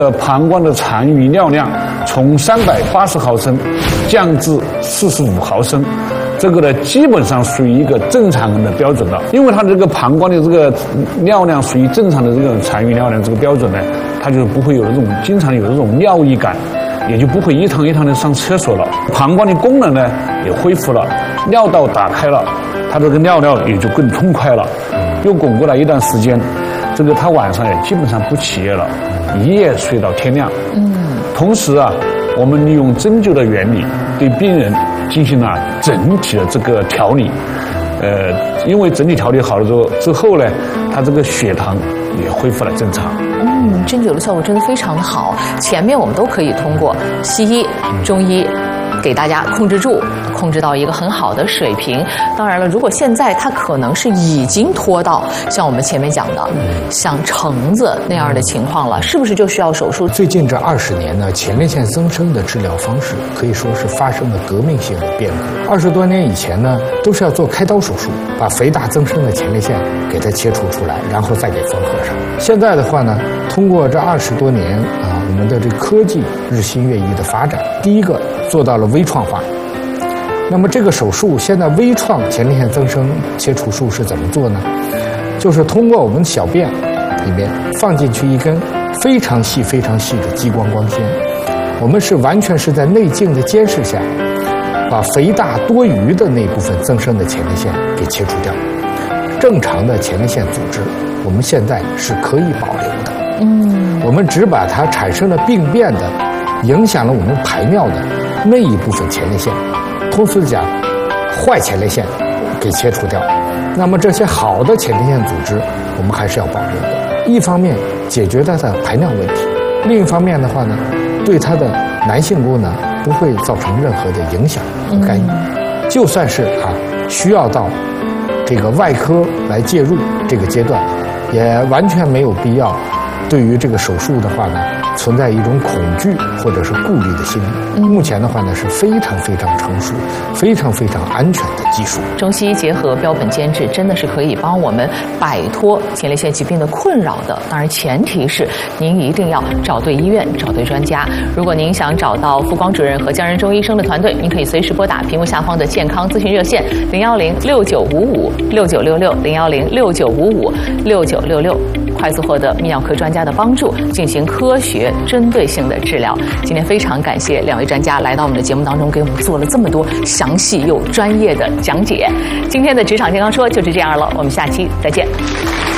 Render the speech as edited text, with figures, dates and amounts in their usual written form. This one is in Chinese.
膀胱的残余尿量从380毫升降至45毫升，这个呢基本上属于一个正常人的标准了。因为它这个膀胱的这个尿量属于正常的这种残余尿量这个标准呢，它就不会有这种经常有这种尿意感，也就不会一趟一趟的上厕所了。膀胱的功能呢也恢复了，尿道打开了，它这个尿也就更痛快了。又巩固了一段时间，这个他晚上也基本上不起夜了，一夜睡到天亮。同时啊，我们利用针灸的原理对病人进行了整体的这个调理。因为整体调理好了之后呢，他这个血糖也恢复了正常。 针灸的效果真的非常的好。前面我们都可以通过西医、中医给大家控制到一个很好的水平。当然了，如果现在它可能是已经拖到像我们前面讲的，像橙子那样的情况了，是不是就需要手术？ 最近这20年呢，前列腺增生的治疗方式可以说是发生了革命性的变革。20多年以前呢，都是要做开刀手术，把肥大增生的前列腺给它切除出来，然后再给缝合上。现在的话呢，通过这20多年啊，我们的这科技日新月异的发展，第一个做到了微创化。那么这个手术现在微创前列腺增生切除术是怎么做呢？就是通过我们小便里面放进去一根非常细的激光光纤，我们是完全是在内镜的监视下，把肥大多余的那部分增生的前列腺给切除掉。正常的前列腺组织我们现在是可以保留的。我们只把它产生了病变的、影响了我们排尿的那一部分前列腺，通俗的讲，坏前列腺给切除掉。那么这些好的前列腺组织，我们还是要保留的。一方面解决它的排尿问题，另一方面的话呢，对它的男性功能不会造成任何的影响和干预。就算是需要到这个外科来介入这个阶段，也完全没有必要对于这个手术的话呢，存在一种恐惧或者是顾虑的心理。目前的话呢，是非常成熟、非常安全的技术。 中西医结合，标本兼治，真的是可以帮我们摆脱前列腺疾病的困扰的。当然，前提是您一定要找对医院、找对专家。如果您想找到傅光主任和江仁中医生的团队，您可以随时拨打屏幕下方的健康咨询热线010-6955-6966，010-6955-6966，快速获得泌尿科专家的帮助，进行科学针对性的治疗。今天非常感谢2位专家来到我们的节目当中，给我们做了这么多详细又专业的讲解。今天的职场健康说就是这样了，我们下期再见。